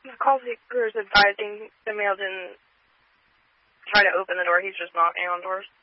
The call seeker is advising the male didn't try to open the door. He's just knocking on doors.